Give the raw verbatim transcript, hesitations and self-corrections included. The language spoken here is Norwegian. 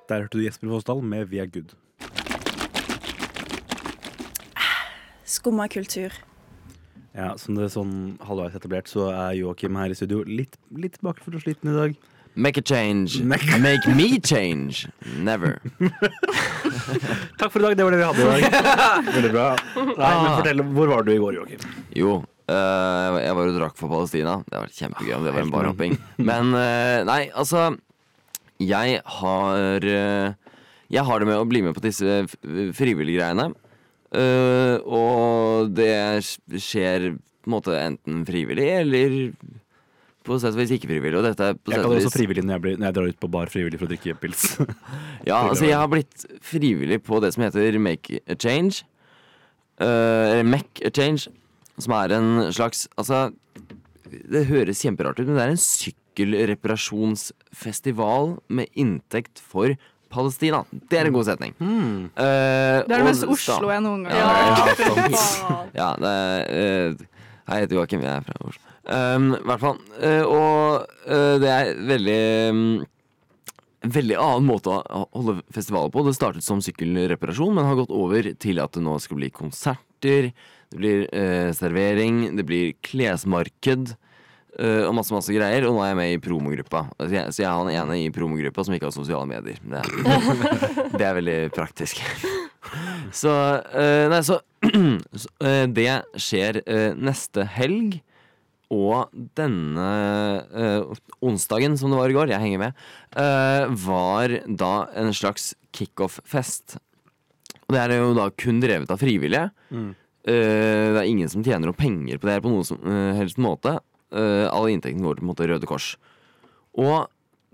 Der hørte du Jesper Fosdal med Vi er good. Skumma kultur. Ja, som det er sånn halvveis etablert, så er Joakim her i studio litt, litt bakfull og sliten i dag. Make a change. Make- Make me change. Never. Takk for i dag, det var det vi hadde i dag. Veldig bra. Nei, men fortell, hvor var du i går, Joakim? Jo, eh, jeg var og drakk for Palestina. Det var kjempegøy om det var en barhopping. Men eh, nei, altså Jeg har eh, Jeg har det med å bli med på disse f- frivillige greiene. Eh, og det skjer på en måte enten frivillig eller på sett og vis ikke frivillig. Og dette er på Jeg sett kan og også vis frivillig når jeg, blir, når jeg drar ut på bar frivillig for å drikke pils. Ja, altså jeg har blitt frivillig på det som heter Make a Change. Eh, Eller Make a Change. Som er en slags Altså, det høres kjemperart ut, men det er en sykkelreparasjonsfestival med inntekt for Palestina. Det er en god setning. Hmm. Eh, Det er det og mest Oslo sta- jeg noen gang Ja, har ja, hørt. sant. Ja, det er eh, Hei, jeg heter Joakim, jeg er fra Oslo. Um, I hvert fall. Eh, og eh, det er veldig um, en veldig annen måte å holde festivaler på. Det startet som sykkelreparasjon, men har gått over til at det nå skal bli konserter, det blir eh, servering, det blir klesmarked eh, og masse, masse greier. Og nå er jeg med i promogruppa. Så jeg, så jeg har den ene i promogruppa som ikke har sosiale medier. Det er, det er veldig praktisk. Så, eh, nei, så, så eh, det skjer eh, neste helg. Og denne eh, onsdagen, som det var i går, jeg henger med, eh, var da en slags kickoff-fest. Og det er jo da kun drevet av frivillige. Mm. Eh, det er ingen som tjener noe penger på det her på noen som, eh, helst måte. Eh, all inntekten går til på en måte Røde Kors. Og